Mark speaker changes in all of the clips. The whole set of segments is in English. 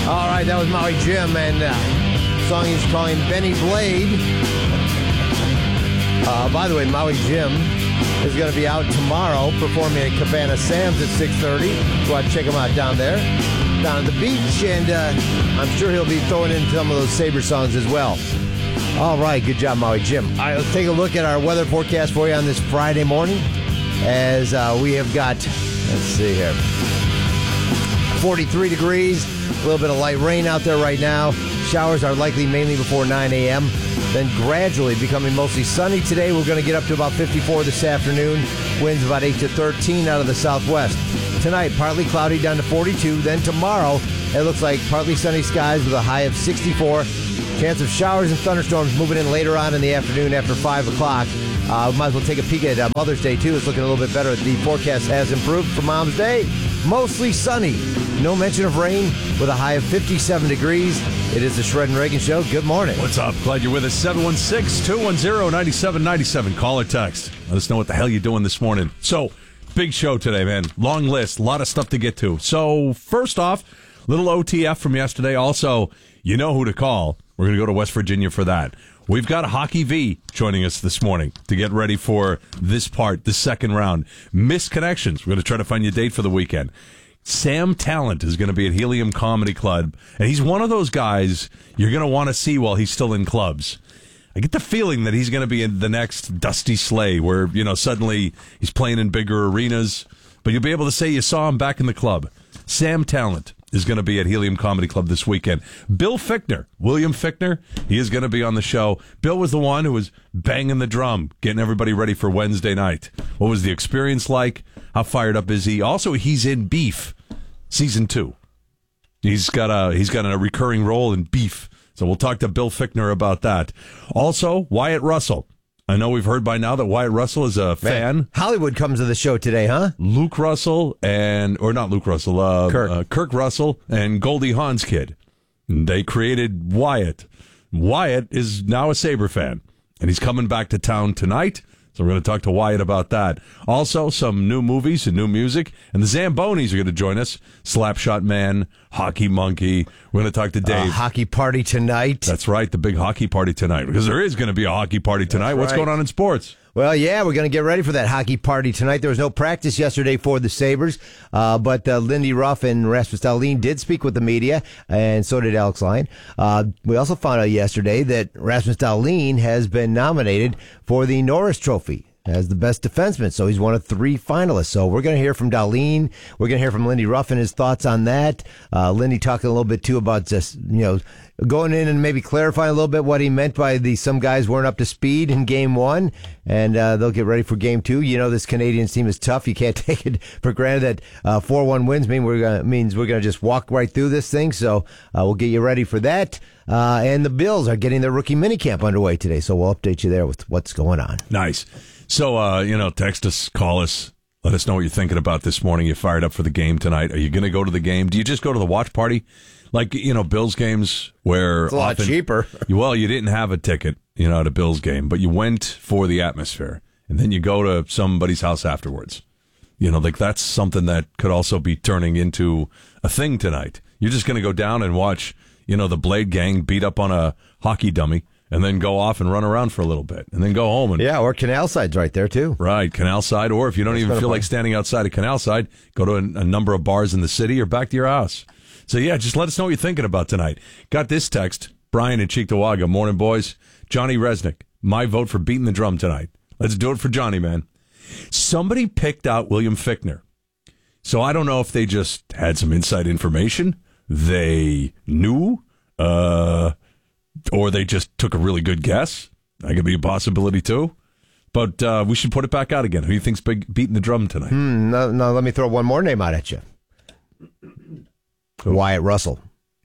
Speaker 1: All right, that was Maui Jim, and song he's calling Benny Blade. By the way, Maui Jim is going to be out tomorrow performing at Cabana Sam's at 6:30. Go out and check him out down there, down at the beach, and I'm sure he'll be throwing in some of those Sabre songs as well. All right, good job, Maui Jim. All right, let's take a look at our weather forecast for you on this Friday morning, as we have got, let's see here, 43 degrees, a little bit of light rain out there right now. Showers are likely mainly before 9 a.m., then gradually becoming mostly sunny today. We're going to get up to about 54 this afternoon. Winds about 8 to 13 out of the southwest. Tonight, partly cloudy down to 42. Then tomorrow, it looks like partly sunny skies with a high of 64. Chance of showers and thunderstorms moving in later on in the afternoon after 5 o'clock. Might as well take a peek at Mother's Day, too. It's looking a little bit better. The forecast has improved for Mom's Day. Mostly sunny. No mention of rain with a high of 57 degrees. It is the Shred and Reagan Show. Good morning.
Speaker 2: What's up? Glad you're with us. 716-210-9797. Call or text. Let us know what the hell you're doing this morning. So, big show today, man. Long list. A lot of stuff to get to. So, first off, little OTF from yesterday. Also, you know who to call. We're going to go to West Virginia for that. We've got Hockey V joining us this morning to get ready for this part, the second round. Missed Connections. We're going to try to find you a date for the weekend. Sam Talent is going to be at Helium Comedy Club, and he's one of those guys you're going to want to see while he's still in clubs. I get the feeling that he's going to be in the next Dusty Slay, where, you know, suddenly he's playing in bigger arenas, but you'll be able to say you saw him back in the club. Sam Talent is going to be at Helium Comedy Club this weekend. Bill Fichtner, William Fichtner, he is going to be on the show. Bill was the one who was banging the drum, getting everybody ready for Wednesday night. What was the experience like? How fired up is he? Also, he's in Beef, season 2. He's got a recurring role in Beef. So we'll talk to Bill Fichtner about that. Also, Wyatt Russell. I know we've heard by now that Wyatt Russell is a fan.
Speaker 1: Man, Hollywood comes to the show today, huh?
Speaker 2: Luke Russell Kirk Russell and Goldie Hawn's kid. They created Wyatt. Wyatt is now a Sabre fan, and he's coming back to town tonight. So we're going to talk to Wyatt about that. Also, some new movies and new music. And the Zambonis are going to join us. Slapshot Man, Hockey Monkey. We're going to talk to Dave.
Speaker 1: Hockey party tonight.
Speaker 2: That's right, the big hockey party tonight. Because there is going to be a hockey party tonight. What's going on in sports?
Speaker 1: Well, yeah, we're going to get ready for that hockey party tonight. There was no practice yesterday for the Sabres, but Lindy Ruff and Rasmus Dahlin did speak with the media, and so did Alex Lyon. We also found out yesterday that Rasmus Dahlin has been nominated for the Norris Trophy as the best defenseman, so he's one of 3 finalists. So we're going to hear from Dahlin. We're going to hear from Lindy Ruff and his thoughts on that. Lindy talking a little bit, too, about just, going in and maybe clarifying a little bit what he meant by some guys weren't up to speed in Game 1, and they'll get ready for Game 2. You know, this Canadiens team is tough. You can't take it for granted that 4-1 wins means we're going to just walk right through this thing. So we'll get you ready for that. And the Bills are getting their rookie minicamp underway today, so we'll update you there with what's going on.
Speaker 2: Nice. So, text us, call us, let us know what you're thinking about this morning. You fired up for the game tonight. Are you going to go to the game? Do you just go to the watch party? Like, Bills games where
Speaker 1: it's a lot cheaper.
Speaker 2: You didn't have a ticket, at a Bills game, but you went for the atmosphere, and then you go to somebody's house afterwards. That's something that could also be turning into a thing tonight. You're just going to go down and watch, the Blade Gang beat up on a hockey dummy, and then go off and run around for a little bit, and then go home.
Speaker 1: Or Canal Side's right there, too.
Speaker 2: Right, Canal Side, or if you don't even feel like standing outside of Canal Side, go to a number of bars in the city or back to your house. So, just let us know what you're thinking about tonight. Got this text, Brian in Cheektowaga. Morning, boys. Johnny Resnick, my vote for beating the drum tonight. Let's do it for Johnny, man. Somebody picked out William Fichtner. So I don't know if they just had some inside information, they knew, or they just took a really good guess. That could be a possibility, too. But we should put it back out again. Who do you think's beating the drum tonight?
Speaker 1: No, let me throw one more name out at you. Wyatt Russell.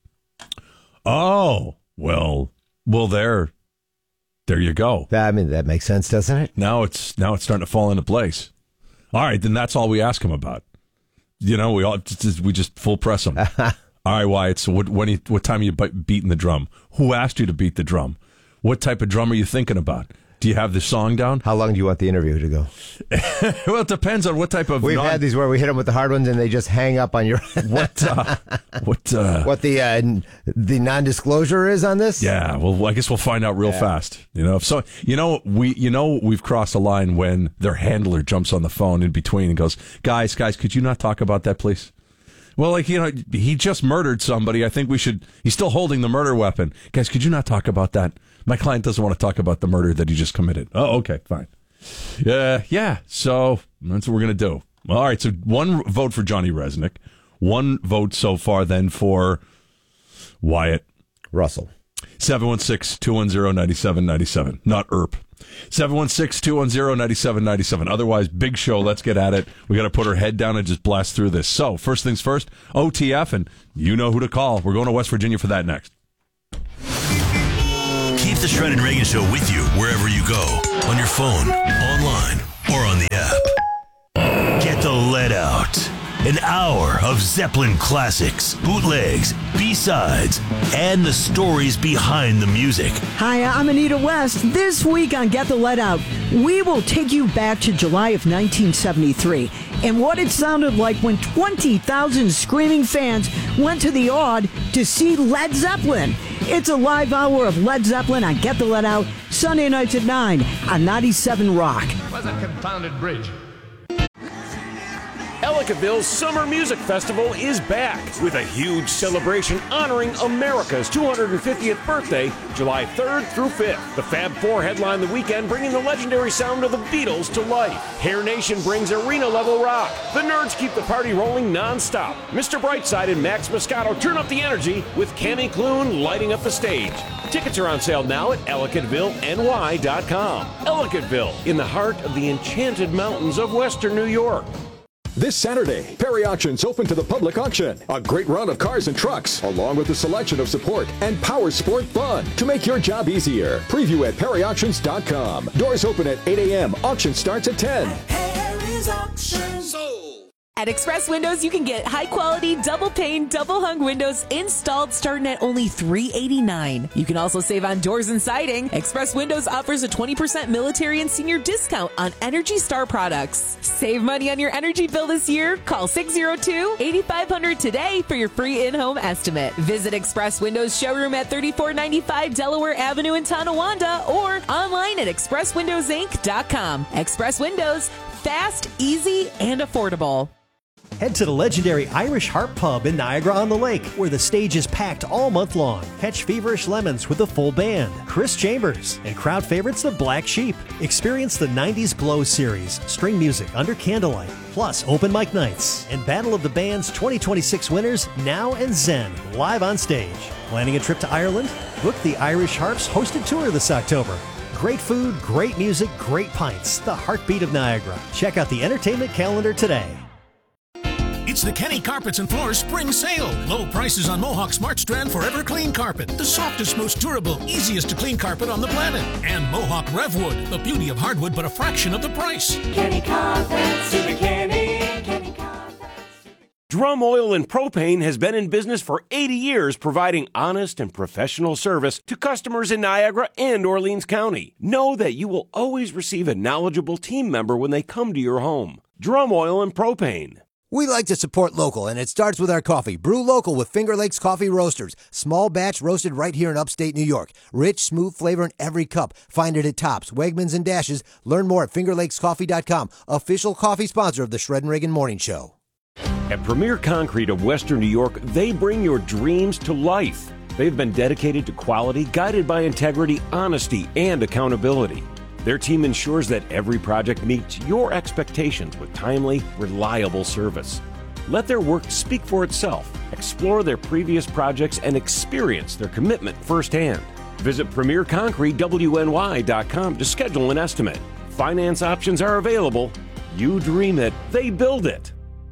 Speaker 2: Oh, well, there you go.
Speaker 1: That makes sense, doesn't it?
Speaker 2: Now it's starting to fall into place. All right, then that's all we ask him about. We just full press him. All right, Wyatt, so what time are you beating the drum? Who asked you to beat the drum? What type of drum are you thinking about? Do you have the song down?
Speaker 1: How long do you want the interview to go?
Speaker 2: Well, it depends on what type of.
Speaker 1: We've had these where we hit them with the hard ones and they just hang up on your.
Speaker 2: What
Speaker 1: the non-disclosure is on this?
Speaker 2: Yeah, well, I guess we'll find out real fast. So we've crossed a line when their handler jumps on the phone in between and goes, guys, could you not talk about that, please? Well, he just murdered somebody. I think we should. He's still holding the murder weapon. Guys, could you not talk about that? My client doesn't want to talk about the murder that he just committed. Oh, okay, fine. Yeah. So that's what we're going to do. All right, so one vote for Johnny Resnick. One vote so far then for Wyatt
Speaker 1: Russell.
Speaker 2: 716-210-9797. Not Earp. 716-210-9797. Otherwise, big show. Let's get at it. We got to put our head down and just blast through this. So, first things first, OTF, and you know who to call. We're going to West Virginia for that next.
Speaker 3: Keep the Shred and Reagan Show with you wherever you go. On your phone, online, or on the app. Get the Let Out. An hour of Zeppelin classics, bootlegs, B-sides, and the stories behind the music.
Speaker 4: Hi, I'm Anita West. This week on Get the Let Out, we will take you back to July of 1973 and what it sounded like when 20,000 screaming fans went to the Aud to see Led Zeppelin. It's a live hour of Led Zeppelin on Get the Let Out, Sunday nights at 9 on 97 Rock.
Speaker 5: What's that confounded bridge? Ellicottville's Summer Music Festival is back with a huge celebration honoring America's 250th birthday, July 3rd through 5th. The Fab Four headline the weekend, bringing the legendary sound of the Beatles to life. Hair Nation brings arena-level rock. The Nerds keep the party rolling non-stop. Mr. Brightside and Max Moscato turn up the energy with Cammy Clune lighting up the stage. Tickets are on sale now at EllicottvilleNY.com. Ellicottville, in the heart of the enchanted mountains of western New York.
Speaker 6: This Saturday, Perry Auctions open to the public auction. A great run of cars and trucks, along with a selection of support and power sport fun to make your job easier. Preview at perryauctions.com. Doors open at 8 a.m. Auction starts at 10.
Speaker 7: Harry's Auctions. At Express Windows, you can get high-quality, double-pane, double-hung windows installed starting at only $389. You can also save on doors and siding. Express Windows offers a 20% military and senior discount on Energy Star products. Save money on your energy bill this year. Call 602-8500 today for your free in-home estimate. Visit Express Windows showroom at 3495 Delaware Avenue in Tonawanda or online at expresswindowsinc.com. Express Windows, fast, easy, and affordable.
Speaker 8: Head to the legendary Irish Harp Pub in Niagara-on-the-Lake, where the stage is packed all month long. Catch Feverish Lemons with a full band, Chris Chambers, and crowd favorites the Black Sheep. Experience the 90s Glow series, string music under candlelight, plus open mic nights, and Battle of the Bands 2026 winners Now and Zen live on stage. Planning a trip to Ireland? Book the Irish Harp's hosted tour this October. Great food, great music, great pints. The heartbeat of Niagara. Check out the entertainment calendar today.
Speaker 9: It's the Kenny Carpets and Floors Spring Sale. Low prices on Mohawk Smart Strand Forever Clean Carpet. The softest, most durable, easiest to clean carpet on the planet. And Mohawk Revwood. The beauty of hardwood, but a fraction of the price.
Speaker 7: Kenny Carpets, Super Kenny Carpets.
Speaker 5: Drum Oil and Propane has been in business for 80 years, providing honest and professional service to customers in Niagara and Orleans County. Know that you will always receive a knowledgeable team member when they come to your home. Drum Oil and Propane.
Speaker 10: We like to support local, and it starts with our coffee. Brew local with Finger Lakes Coffee Roasters. Small batch roasted right here in upstate New York. Rich, smooth flavor in every cup. Find it at Tops, Wegmans, and Dashes. Learn more at fingerlakescoffee.com. Official coffee sponsor of the Shred and Reagan Morning Show.
Speaker 5: At Premier Concrete of Western New York, they bring your dreams to life. They've been dedicated to quality, guided by integrity, honesty, and accountability. Their team ensures that every project meets your expectations with timely, reliable service. Let their work speak for itself. Explore their previous projects and experience their commitment firsthand. Visit PremierConcreteWNY.com to schedule an estimate. Finance options are available. You dream it, they build it.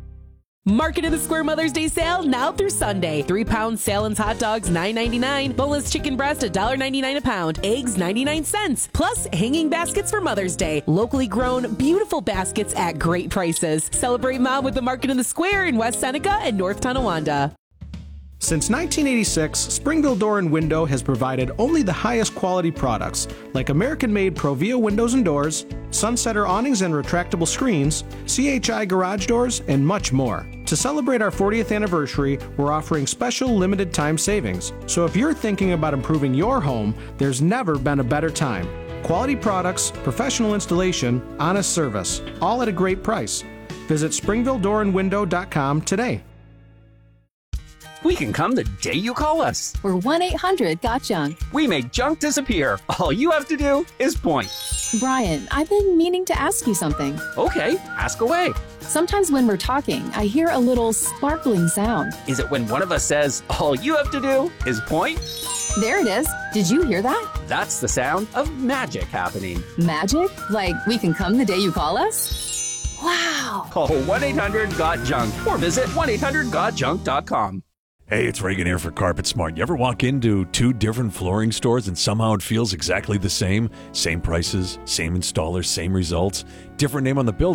Speaker 7: Market in the Square Mother's Day sale now through Sunday. 3-pound Salins hot dogs $9.99. Boneless chicken breast $1.99 a pound. Eggs 99 cents. Plus hanging baskets for Mother's Day. Locally grown, beautiful baskets at great prices. Celebrate Mom with the Market in the Square in West Seneca and North Tonawanda.
Speaker 11: Since 1986, Springville Door & Window has provided only the highest quality products, like American-made Provia windows and doors, Sunsetter awnings and retractable screens, CHI garage doors, and much more. To celebrate our 40th anniversary, we're offering special limited time savings. So if you're thinking about improving your home, there's never been a better time. Quality products, professional installation, honest service, all at a great price. Visit SpringvilleDoorandWindow.com today.
Speaker 12: We can come the day you call us.
Speaker 13: We're 1-800-GOT-JUNK.
Speaker 12: We make junk disappear. All you have to do is point.
Speaker 13: Brian, I've been meaning to ask you something.
Speaker 12: Okay, ask away.
Speaker 13: Sometimes when we're talking, I hear a little sparkling sound.
Speaker 12: Is it when one of us says, all you have to do is point?
Speaker 13: There it is. Did you hear that?
Speaker 12: That's the sound of magic happening.
Speaker 13: Magic? Like we can come the day you call us? Wow.
Speaker 12: Call 1-800-GOT-JUNK or visit 1-800-GOT-JUNK.com.
Speaker 2: Hey, it's Reagan here for Carpet Smart. You ever walk into two different flooring stores and somehow it feels exactly the same? Same prices, same installers, same results, different name on the building.